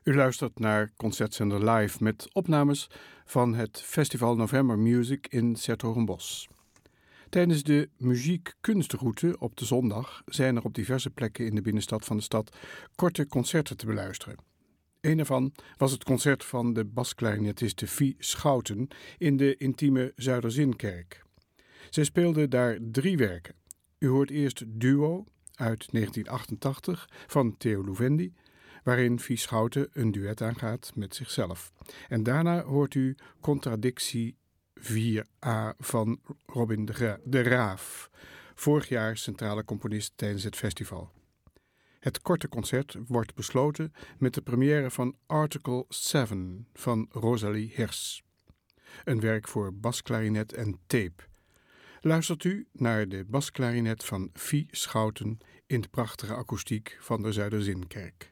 U luistert naar Concertzender Live met opnames van het Festival November Music in 's-Hertogenbosch. Tijdens de muziekkunstroute op de zondag zijn er op diverse plekken in de binnenstad van de stad korte concerten te beluisteren. Een daarvan was het concert van de basklarinetiste Fie Schouten in de intieme Zuiderzinkerk. Zij speelde daar 3 werken. U hoort eerst Duo uit 1988 van Theo Louvendi, waarin Fie Schouten een duet aangaat met zichzelf. En daarna hoort u Contradictie 4a van Robin de Raaf, vorig jaar centrale componist tijdens het festival. Het korte concert wordt besloten met de première van Article 7 van Rosalie Hers, een werk voor basklarinet en tape. Luistert u naar de basklarinet van Fie Schouten in de prachtige akoestiek van de Zuiderzinkerk.